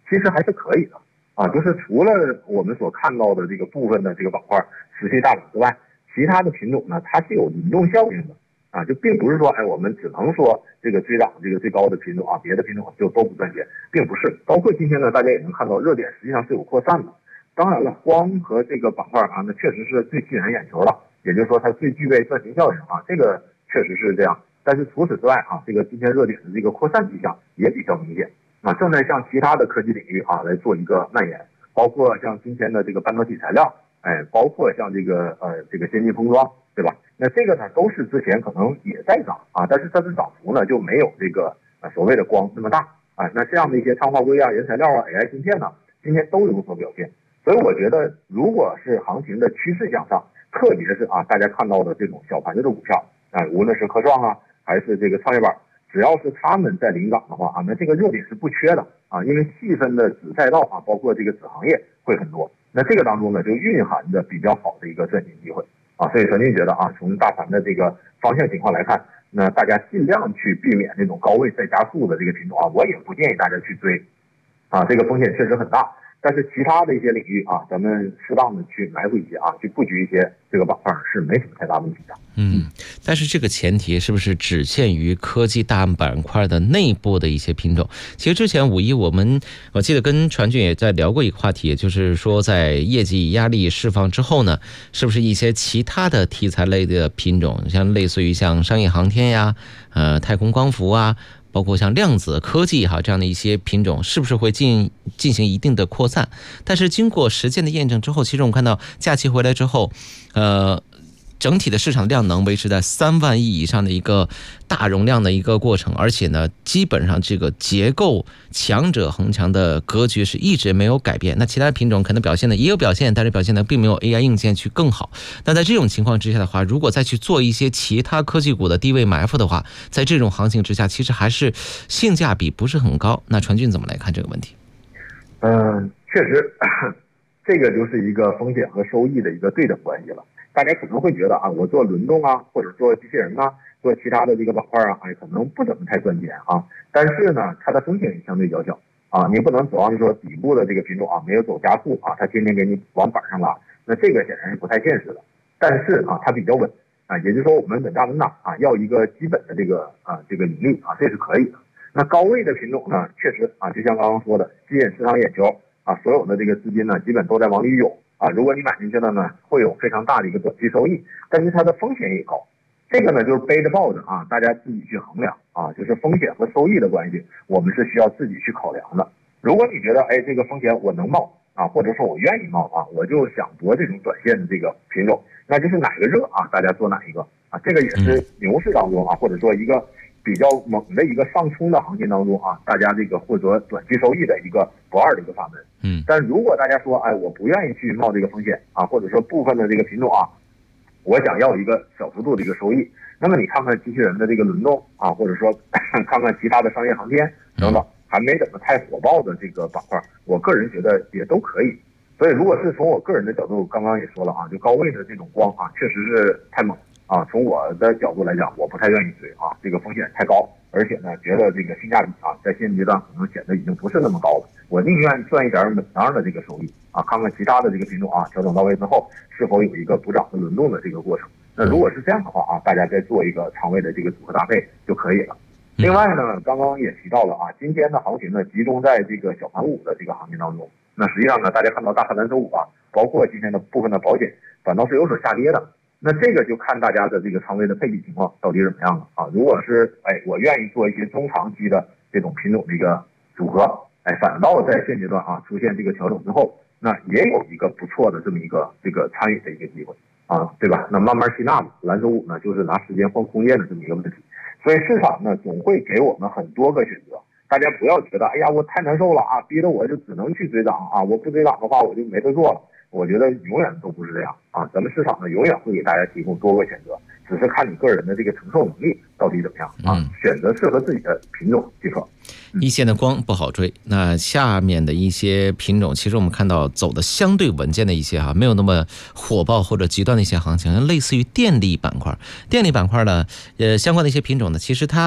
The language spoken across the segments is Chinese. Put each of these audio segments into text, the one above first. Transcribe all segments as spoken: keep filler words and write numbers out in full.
其实还是可以的啊，就是除了我们所看到的这个部分的这个板块持续大涨之外，其他的品种呢，它是有轮动效应的啊，就并不是说哎我们只能说这个追涨这个最高的品种啊，别的品种就都不赚钱，并不是。包括今天呢，大家也能看到热点实际上是有扩散的。当然了，光和这个板块啊，那确实是最吸引人眼球了，也就是说它最具备赚钱效应啊，这个确实是这样。但是除此之外啊，这个今天热点的这个扩散迹象也比较明显啊，正在向其他的科技领域啊来做一个蔓延，包括像今天的这个半导体材料，哎，包括像这个呃这个先进封装，对吧？那这个呢都是之前可能也在涨啊，但是它的涨幅呢就没有这个呃所谓的光那么大啊。那这样的一些碳化硅啊、原材料啊、A I 芯片呢，今天都有所表现。所以我觉得，如果是行情的趋势向上，特别是啊大家看到的这种小盘子的股票啊，无论是科创啊还是这个创业板，只要是他们在领涨的话啊，那这个热点是不缺的啊，因为细分的子赛道啊，包括这个子行业会很多。那这个当中呢，就蕴含着比较好的一个赚钱机会啊，所以陈俊觉得啊，从大盘的这个方向情况来看，那大家尽量去避免那种高位再加速的这个品种啊，我也不建议大家去追啊，这个风险确实很大。但是其他的一些领域啊，咱们适当的去埋伏一些啊，去布局一些这个板块是没什么太大问题的。 嗯，但是这个前提是不是只限于科技大板块的内部的一些品种？其实之前五一我们我记得跟传俊也在聊过一个话题，就是说在业绩压力释放之后呢，是不是一些其他的题材类的品种，像类似于像商业航天呀、呃太空光伏啊，包括像量子科技哈这样的一些品种，是不是会进进行一定的扩散？但是经过实践的验证之后，其实我们看到假期回来之后，呃，整体的市场量能维持在三万亿以上的一个大容量的一个过程，而且呢，基本上这个结构强者恒强的格局是一直没有改变。那其他品种可能表现的也有表现，但是表现的并没有 A I 硬件去更好。那在这种情况之下的话，如果再去做一些其他科技股的低位埋伏的话，在这种行情之下，其实还是性价比不是很高。那传俊怎么来看这个问题？ 嗯，确实，这个就是一个风险和收益的一个对等关系了。大家可能会觉得啊，我做轮动啊，或者做机器人啊，做其他的这个板块啊，哎，可能不怎么太赚钱啊。但是呢，它的风险也相对较小啊。你不能指望说底部的这个品种啊，没有走加速啊，它天天给你往板上拉，那这个显然是不太现实的。但是啊，它比较稳啊，也就是说我们稳扎稳打啊，要一个基本的这个啊这个盈利啊，这是可以的。那高位的品种呢，确实啊，就像刚刚说的，吸引市场眼球啊，所有的这个资金呢，基本都在往里涌。啊，如果你买进去了呢，会有非常大的一个短期收益，但是它的风险也高。这个呢，就是背着抱着啊，大家自己去衡量啊，就是风险和收益的关系，我们是需要自己去考量的。如果你觉得哎，这个风险我能冒啊，或者说我愿意冒啊，我就想搏这种短线的这个品种，那就是哪个热啊，大家做哪一个啊，这个也是牛市当中啊，或者说一个比较猛的一个上冲的行情当中啊，大家这个获得短期收益的一个不二的一个法门。 嗯， 但如果大家说，哎，我不愿意去冒这个风险啊，或者说部分的这个品种啊，我想要一个小幅度的一个收益，那么你看看机器人的这个轮动啊，或者说看看其他的商业航天等等，还没怎么太火爆的这个板块，我个人觉得也都可以。所以如果是从我个人的角度，刚刚也说了啊，就高位的这种光啊，确实是太猛啊。从我的角度来讲，我不太愿意追啊，这个风险太高，而且呢，觉得这个性价比啊，在现阶段可能显得已经不是那么高了。我宁愿赚一点稳当的这个收益啊，看看其他的这个品种啊，调整到位之后是否有一个补涨的轮动的这个过程。那如果是这样的话啊，大家再做一个仓位的这个组合搭配就可以了。另外呢，刚刚也提到了啊，今天的行情呢集中在这个小盘股的这个行情当中。那实际上呢，大家看到大盘蓝筹股啊，包括今天的部分的保险，反倒是有所下跌的。那这个就看大家的这个仓位的配比情况到底怎么样了啊？如果是哎，我愿意做一些中长期的这种品种的一个组合，哎，反倒在现阶段啊出现这个调整之后，那也有一个不错的这么一个这个参与的一个机会啊，对吧？那慢慢吸纳嘛，蓝筹股呢就是拿时间换空间的这么一个问题，所以市场呢总会给我们很多个选择。大家不要觉得哎呀我太难受了啊，逼得我就只能去追涨啊，我不追涨的话我就没得做了。我觉得永远都不是这样啊，咱们市场呢永远会给大家提供多个选择，只是看你个人的这个承受能力到底怎么样啊，嗯、选择适合自己的品种即可。 一线的光不好追，那下面的一些品种，其实我们看到走的相对稳健的一些哈，没有那么火爆或者极端的一些行情，类似于电力板块。电力板块呢，呃，相关的一些品种呢，其实它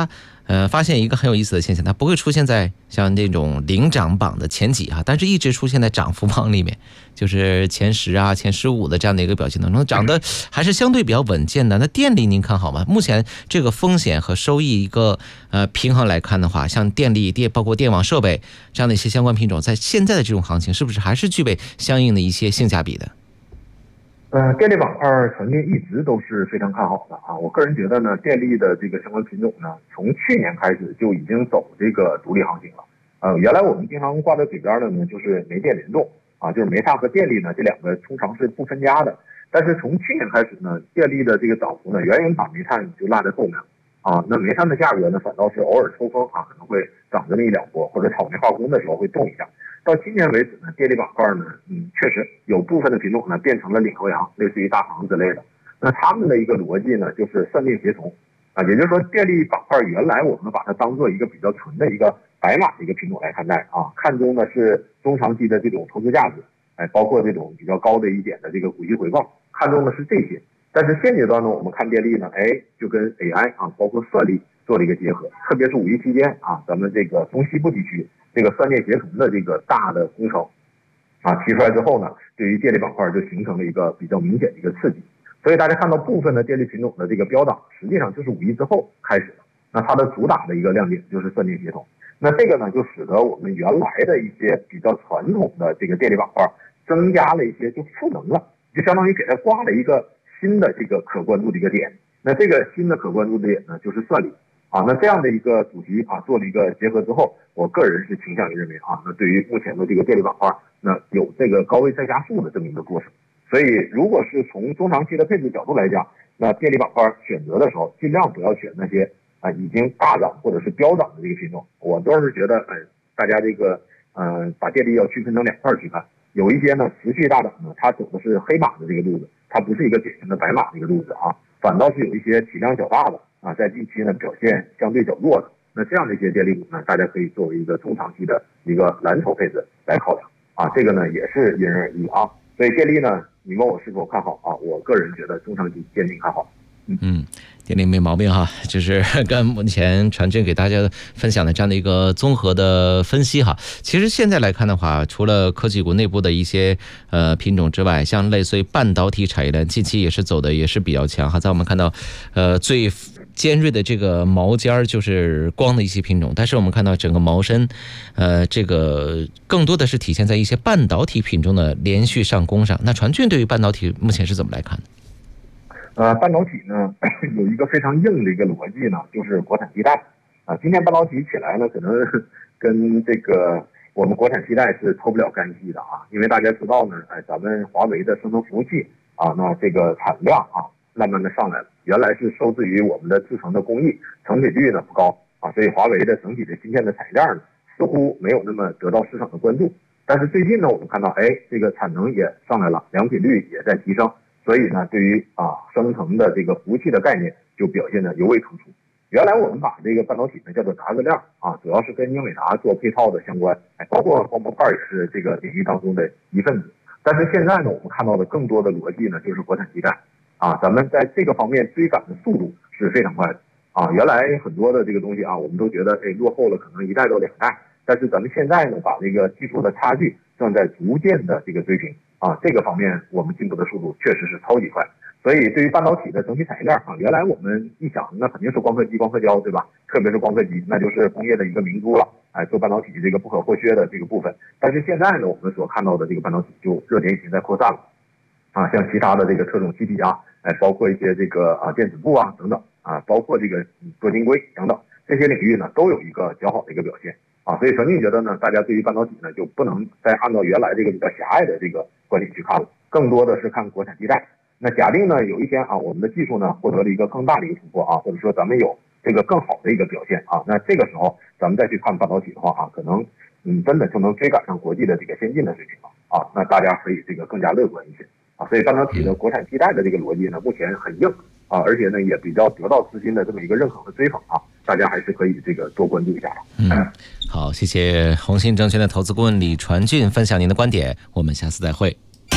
呃，发现一个很有意思的现象，它不会出现在像那种领涨榜的前几啊，但是一直出现在涨幅榜里面，就是前十啊、前十五的这样的一个表现当中，涨得还是相对比较稳健的。那电力您看好吗？目前这个风险和收益一个呃平衡来看的话，像电力、电包括电网设备这样的一些相关品种，在现在的这种行情，是不是还是具备相应的一些性价比的？ 呃，电力板块传讯一直都是非常看好的啊。我个人觉得呢，电力的这个相关品种呢，从去年开始就已经走这个独立行情了。呃，原来我们经常挂在嘴边的呢，就是煤电联动啊，就是煤炭和电力呢这两个通常是不分家的。但是从去年开始呢，电力的这个涨幅呢，远远把煤炭就落在后面啊。那煤炭的价格呢，反倒是偶尔抽风啊，可能会涨这么一两波，或者炒煤化工的时候会动一下。到今年为止呢，电力板块呢，嗯，确实有部分的品种呢变成了领头羊，类似于大行之类的。那他们的一个逻辑呢，就是算电协同啊，也就是说，电力板块原来我们把它当做一个比较纯的一个白马的一个品种来看待啊，看中的是中长期的这种投资价值，哎，包括这种比较高的一点的这个股息回报，看中的是这些。但是现阶段呢，我们看电力呢，哎，就跟 A I 啊，包括算力做了一个结合，特别是五一期间啊，咱们这个中西部地区这个算电协同的这个大的工程啊提出来之后呢，对于电力板块就形成了一个比较明显的一个刺激。所以大家看到部分的电力品种的这个飙涨，实际上就是五一之后开始的。那它的主打的一个亮点就是算电协同。那这个呢，就使得我们原来的一些比较传统的这个电力板块增加了一些就赋能了，就相当于给它挂了一个新的这个可关注的一个点。那这个新的可关注的点呢，就是算力。啊，那这样的一个主题啊，做了一个结合之后，我个人是倾向于认为啊，那对于目前的这个电力板块，那有这个高位再加速的这么一个过程。所以，如果是从中长期的配置角度来讲，那电力板块选择的时候，尽量不要选那些啊已经大涨或者是飙涨的这个品种。我倒是觉得，呃，大家这个呃把电力要区分成两块去看，有一些呢持续大涨呢，它走的是黑马的这个路子，它不是一个典型的白马的一个路子啊，反倒是有一些体量较大的。啊，在近期呢表现相对较弱的，那这样的一些电力股呢，大家可以作为一个中长期的一个蓝筹配置来考量啊，这个呢也是因人而异啊。所以电力呢，你问我是否看好啊？我个人觉得中长期坚定看好。 嗯嗯，电力没毛病哈，就是跟目前传讯给大家分享的这样的一个综合的分析哈。其实现在来看的话，除了科技股内部的一些呃品种之外，像类似于半导体产业链，近期也是走的也是比较强哈。在我们看到呃最尖锐的这个毛尖就是光的一些品种，但是我们看到整个毛身，呃，这个更多的是体现在一些半导体品种的连续上攻上。那传讯对于半导体目前是怎么来看的？ 呃，半导体呢有一个非常硬的一个逻辑呢，就是国产替代啊。今天半导体起来呢，可能跟这个我们国产替代是脱不了干系的啊，因为大家知道呢，哎，咱们华为的生成服务器啊，那这个产量啊，慢慢的上来了。原来是受制于我们的制成的工艺，成品率呢不高啊，所以华为的整体的芯片的产业链呢，似乎没有那么得到市场的关注。但是最近呢，我们看到，哎，这个产能也上来了，良品率也在提升。所以呢，对于啊生成的这个服务器的概念就表现得尤为突出。原来我们把这个半导体呢叫做杂质链啊，主要是跟英伟达做配套的相关，哎，包括光模块也是这个领域当中的一份子。但是现在呢，我们看到的更多的逻辑呢就是国产替代啊，咱们在这个方面追赶的速度是非常快的啊。原来很多的这个东西啊，我们都觉得哎落后了，可能一代到两代，但是咱们现在呢，把这个技术的差距正在逐渐的这个追平。啊，这个方面我们进步的速度确实是超级快，所以对于半导体的整体产业链啊，原来我们一想，那肯定是光刻机、光刻胶，对吧？特别是光刻机，那就是工业的一个明珠了，哎，做半导体这个不可或缺的这个部分。但是现在呢，我们所看到的这个半导体就热点已经在扩散了，啊，像其他的这个特种气体啊，哎，包括一些这个啊电子布啊等等啊，包括这个多晶硅等等这些领域呢，都有一个较好的一个表现。啊，所以传讯觉得呢，大家对于半导体呢就不能再按照原来这个比较狭隘的这个观点去看了，更多的是看国产替代。那假定呢有一天啊，我们的技术呢获得了一个更大的一个突破啊，或者说咱们有这个更好的一个表现啊，那这个时候咱们再去看半导体的话啊，可能嗯真的就能追赶上国际的这个先进的水平了啊，那大家可以这个更加乐观一些啊。所以半导体的国产替代的这个逻辑呢，目前很硬啊，而且呢也比较得到资金的这么一个认可和追捧啊。大家还是可以这个多关注一下。 嗯，好，谢谢红信证券的投资顾问李传俊分享您的观点，我们下次再会。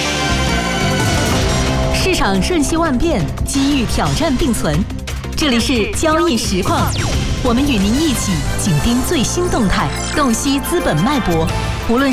市场瞬息万变，机遇挑战并存，这里是交易实况。 我们与您一起紧盯最新动态，洞悉资本脉搏。无论